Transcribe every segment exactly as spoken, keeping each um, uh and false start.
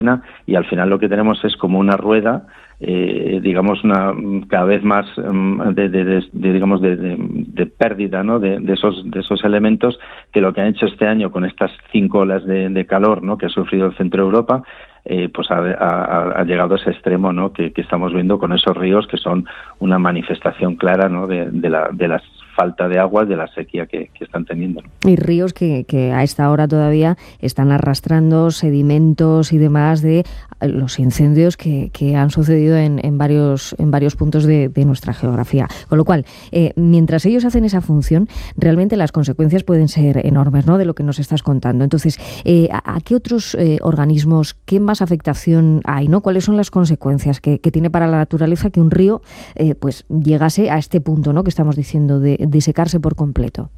y al final lo que tenemos es como una rueda, eh, digamos, una cada vez más de, de, de, de digamos de, de, de pérdida, ¿no? de, de esos de esos elementos que lo que han hecho este año con estas cinco olas de, de calor, ¿no? que ha sufrido el centro de Europa. Eh, pues ha, ha, ha llegado a ese extremo, ¿no? que, que estamos viendo con esos ríos que son una manifestación clara, ¿no? de, de la de las falta de agua, de la sequía que, que están teniendo, ¿no? Y ríos que, que a esta hora todavía están arrastrando sedimentos y demás de los incendios que, que han sucedido en, en varios en varios puntos de, de nuestra geografía. Con lo cual, eh, mientras ellos hacen esa función, realmente las consecuencias pueden ser enormes, ¿no? De lo que nos estás contando. Entonces, eh, ¿a, a qué otros eh, organismos, qué más afectación hay, ¿no? ¿Cuáles son las consecuencias que, que tiene para la naturaleza que un río eh, pues llegase a este punto, ¿no? que estamos diciendo de, de secarse por completo?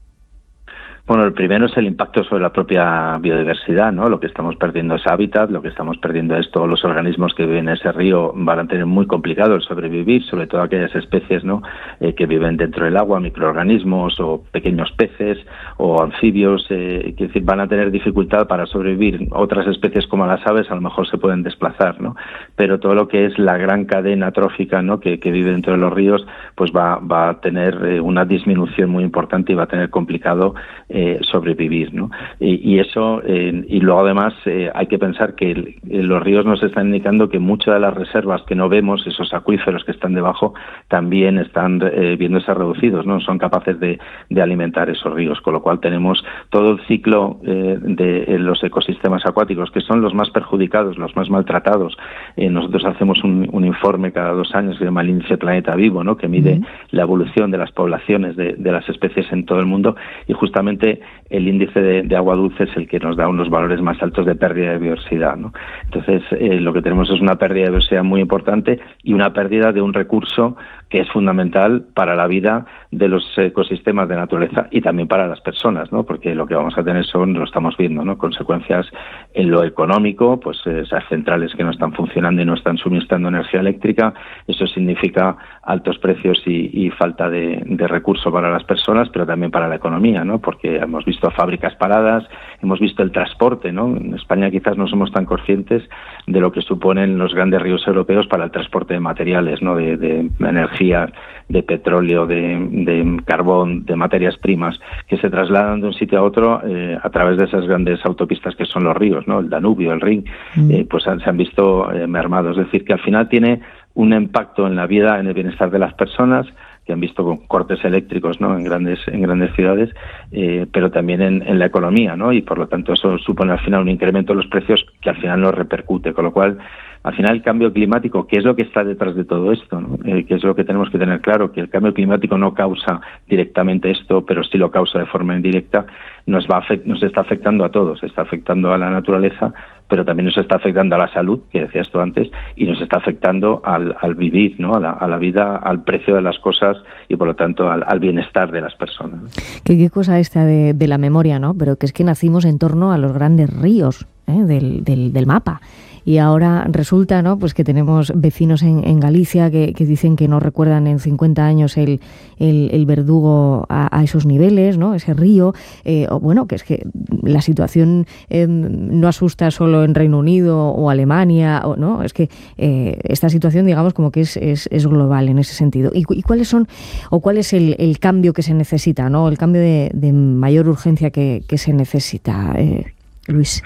Bueno, el primero es el impacto sobre la propia biodiversidad, ¿no? Lo que estamos perdiendo es hábitat, lo que estamos perdiendo es todos los organismos que viven en ese río van a tener muy complicado el sobrevivir, sobre todo aquellas especies, ¿no? eh, que viven dentro del agua, microorganismos o pequeños peces o anfibios, eh, que decir, van a tener dificultad para sobrevivir. Otras especies como las aves a lo mejor se pueden desplazar, ¿no? Pero todo lo que es la gran cadena trófica, ¿no? que, que vive dentro de los ríos, pues va, va a tener eh, una disminución muy importante y va a tener complicado eh, Eh, sobrevivir, ¿no? Y, y eso, eh, y luego además eh, hay que pensar que el, los ríos nos están indicando que muchas de las reservas que no vemos, esos acuíferos que están debajo, también están eh, viéndose reducidos, ¿no? Son capaces de, de alimentar esos ríos, con lo cual tenemos todo el ciclo eh, de los ecosistemas acuáticos, que son los más perjudicados, los más maltratados. Eh, nosotros hacemos un, un informe cada dos años que se llama el Índice Planeta Vivo, ¿no? Que mide uh-huh. la evolución de las poblaciones de, de las especies en todo el mundo, y justamente el índice de, de agua dulce es el que nos da unos valores más altos de pérdida de biodiversidad, ¿no? Entonces, eh, lo que tenemos es una pérdida de biodiversidad muy importante y una pérdida de un recurso que es fundamental para la vida de los ecosistemas de naturaleza y también para las personas, ¿no? Porque lo que vamos a tener son, lo estamos viendo, ¿no? Consecuencias en lo económico, pues esas centrales que no están funcionando y no están suministrando energía eléctrica, eso significa altos precios y, y falta de, de recurso para las personas, pero también para la economía, ¿no? Porque hemos visto fábricas paradas, hemos visto el transporte, ¿no? En España quizás no somos tan conscientes de lo que suponen los grandes ríos europeos para el transporte de materiales, ¿no? De, de energía, de petróleo, de, de carbón, de materias primas, que se trasladan de un sitio a otro eh, a través de esas grandes autopistas que son los ríos, ¿no? El Danubio, el Rin, mm. eh, pues han, se han visto eh, mermados. Es decir, que al final tiene un impacto en la vida, en el bienestar de las personas, que han visto con cortes eléctricos, ¿no? en grandes en grandes ciudades, eh, pero también en, en la economía, ¿no? Y por lo tanto eso supone al final un incremento de los precios que al final nos repercute, con lo cual al final el cambio climático, ¿qué es lo que está detrás de todo esto, ¿no? Eh, que es lo que tenemos que tener claro, que el cambio climático no causa directamente esto, pero sí lo causa de forma indirecta, nos va a afect- nos está afectando a todos, está afectando a la naturaleza, pero también nos está afectando a la salud, que decías tú antes, y nos está afectando al, al vivir, ¿no? A la, a la vida, al precio de las cosas y por lo tanto al, al bienestar de las personas. ¿Qué, qué cosa esta de, de la memoria, ¿no? Pero que es que nacimos en torno a los grandes ríos, ¿eh? del, del, del mapa. Y ahora resulta, ¿no? Pues que tenemos vecinos en, en Galicia que, que dicen que no recuerdan en cincuenta años el, el, el Verdugo a, a esos niveles, ¿no? Ese río. Eh, o bueno, que es que la situación eh, no asusta solo en Reino Unido o Alemania, o, ¿no? Es que eh, esta situación, digamos, como que es, es, es global en ese sentido. ¿Y, y cuáles son, o cuál es el, el cambio que se necesita, ¿no? El cambio de, de mayor urgencia que, que se necesita, eh, Luis?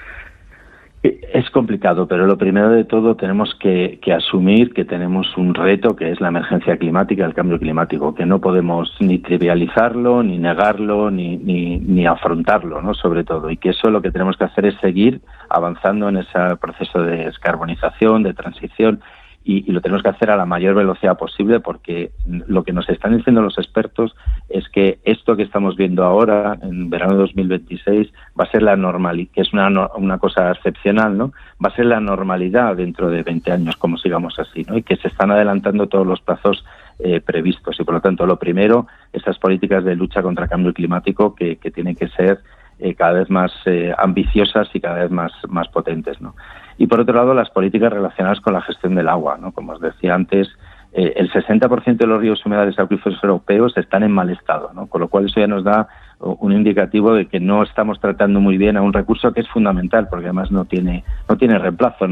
Es complicado, pero lo primero de todo tenemos que, que asumir que tenemos un reto que es la emergencia climática, el cambio climático, que no podemos ni trivializarlo, ni negarlo, ni, ni, ni afrontarlo, ¿no? Sobre todo, y que eso lo que tenemos que hacer es seguir avanzando en ese proceso de descarbonización, de transición, y, y lo tenemos que hacer a la mayor velocidad posible, porque lo que nos están diciendo los expertos es que esto que estamos viendo ahora, en verano de dos mil veintiséis, va a ser la normalidad, que es una, una cosa excepcional, ¿no? Va a ser la normalidad dentro de veinte años, como sigamos así, ¿no? Y que se están adelantando todos los plazos eh, previstos. Y por lo tanto, lo primero, esas políticas de lucha contra el cambio climático que, que tienen que ser eh, cada vez más eh, ambiciosas y cada vez más, más potentes, ¿no? Y por otro lado, las políticas relacionadas con la gestión del agua, ¿no? Como os decía antes, eh, el sesenta por ciento de los ríos y humedales acuíferos europeos están en mal estado, ¿no? Con lo cual eso ya nos da un indicativo de que no estamos tratando muy bien a un recurso que es fundamental, porque además no tiene no tiene reemplazo.